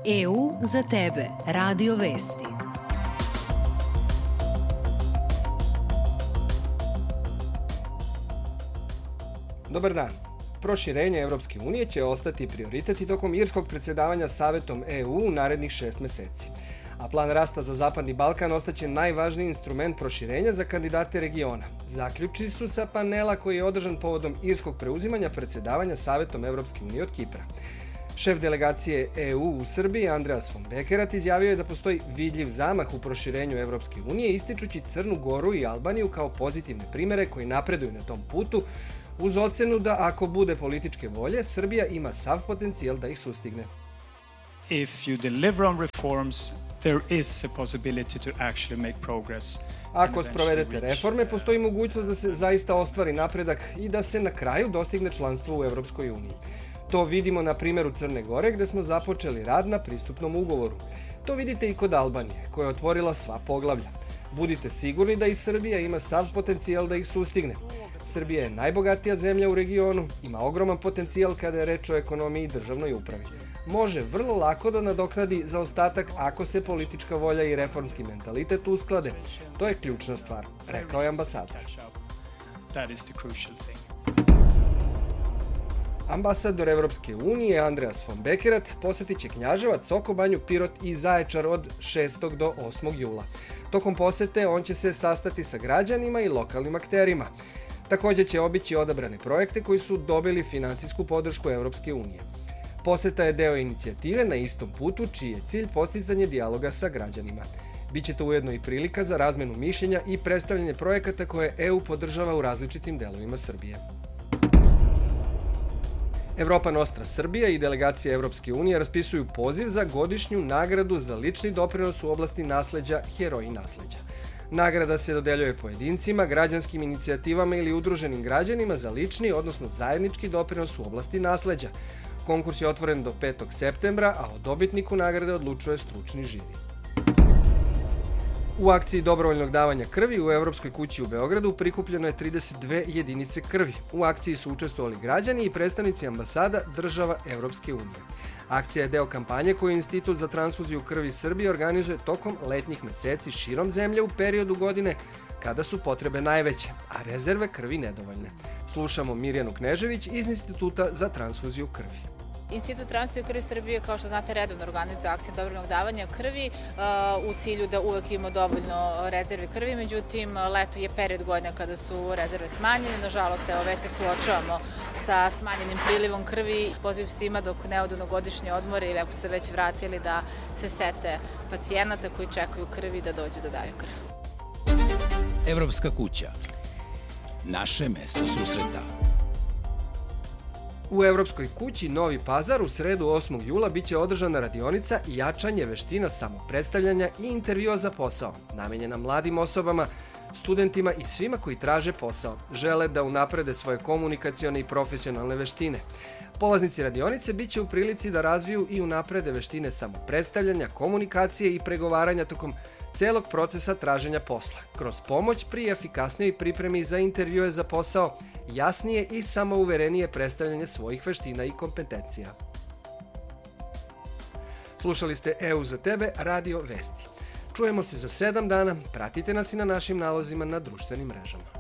EU za tebe. Radio Vesti. Dobar dan. Proširenje Evropske unije će ostati prioritet i tokom irskog predsjedavanja Savetom EU u narednih 6 meseci. A plan rasta za Zapadni Balkan ostaće najvažniji instrument proširenja za kandidate regiona. Zaključci su sa panela koji je održan povodom irskog preuzimanja predsjedavanja Savetom Evropske unije od Kipra. Šef delegacije EU u Srbiji, Andreas von Bekerat, izjavio je da postoji vidljiv zamah u proširenju Evropske unije, ističući Crnu Goru i Albaniju kao pozitivne primere koji napreduju na tom putu, uz ocenu da ako bude političke volje, Srbija ima sav potencijal da ih sustigne. If you deliver on reforms, there is a possibility to actually make progress. Ako sprovedete reforme, postoji mogućnost da se zaista ostvari napredak i da se na kraju dostigne članstvo u Evropskoj uniji. To vidimo na primjeru Crne Gore, gdje smo započeli rad na pristupnom ugovoru. To vidite i kod Albanije, koja je otvorila sva poglavlja. Budite sigurni da i Srbija ima sav potencijal da ih sustigne. Srbija je najbogatija zemlja u regionu, ima ogroman potencijal kada je reč o ekonomiji i državnoj upravi. Može vrlo lako da nadoknadi zaostatak ako se politička volja i reformski mentalitet usklade. To je ključna stvar, rekao je ambasador. Ambasador Evropske unije Andreas von Bekerat posjetit će Knjaževac, Sokobanju, Pirot i Zaječar od 6. do 8. jula. Tokom posete on će se sastati sa građanima i lokalnim akterima. Također će obići odabrane projekte koji su dobili finansijsku podršku Evropske unije. Poseta je deo inicijative Na istom putu, čiji je cilj posticanje dijaloga sa građanima. Biće to ujedno i prilika za razmenu mišljenja i predstavljanje projekata koje EU podržava u različitim delovima Srbije. Europa Nostra Srbija i delegacija Evropske unije raspisuju poziv za godišnju nagradu za lični doprinos u oblasti nasleđa Heroji nasleđa. Nagrada se dodeljuje pojedincima, građanskim inicijativama ili udruženim građanima za lični, odnosno zajednički doprinos u oblasti nasleđa. Konkurs je otvoren do 5. septembra, a o dobitniku nagrade odlučuje stručni žiri. U akciji dobrovoljnog davanja krvi u Evropskoj kući u Beogradu prikupljeno je 32 jedinice krvi. U akciji su učestvovali građani i predstavnici ambasada država Evropske unije. Akcija je deo kampanje koju Institut za transfuziju krvi Srbije organizuje tokom letnjih meseci širom zemlje u periodu godine kada su potrebe najveće, a rezerve krvi nedovoljne. Slušamo Mirjanu Knežević iz Instituta za transfuziju krvi. Institut transfuzije krvi Srbije, kao što znate, redovno organizuje akcije dobrovoljnog davanja krvi u cilju da uvek imamo dovoljno rezerve krvi. Međutim, leto je period godine kada su rezerve smanjene. Nažalost, već se suočavamo sa smanjenim prilivom krvi. Poziv svima dok ne odu na godišnje odmore ili ako su se već vratili da se sete pacijenata koji čekaju krvi da dođu da daju krv. Evropska kuća. Naše mesto susreta. U Evropskoj kući Novi Pazar u sredu 8. jula biće održana radionica Jačanje veština samopredstavljanja i intervjua za posao, namenjena mladim osobama, studentima i svima koji traže posao, žele da unaprede svoje komunikacione i profesionalne veštine. Polaznici radionice biće u prilici da razviju i unaprede veštine samopredstavljanja, komunikacije i pregovaranja tokom celog procesa traženja posla, kroz pomoć pri efikasnijoj pripremi za intervjue za posao, jasnije i samouverenije predstavljanje svojih veština i kompetencija. Slušali ste EU za tebe, Radio Vesti. Čujemo se za 7 dana, pratite nas i na našim nalozima na društvenim mrežama.